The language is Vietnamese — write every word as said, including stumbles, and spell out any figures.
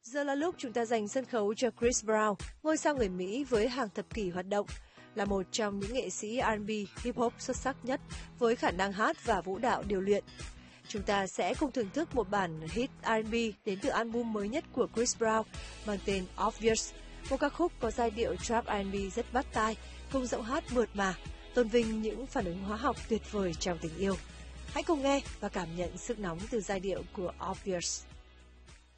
Giờ là lúc chúng ta dành sân khấu cho Chris Brown, ngôi sao người Mỹ với hàng thập kỷ hoạt động, là một trong những nghệ sĩ R and B hip hop xuất sắc nhất với khả năng hát và vũ đạo điều luyện. Chúng ta sẽ cùng thưởng thức một bản hit R and B đến từ album mới nhất của Chris Brown mang tên Obvious, một ca khúc có giai điệu trap R and B rất bắt tai, cùng giọng hát mượt mà, tôn vinh những phản ứng hóa học tuyệt vời trong tình yêu. Hãy cùng nghe và cảm nhận sức nóng từ giai điệu của Obvious.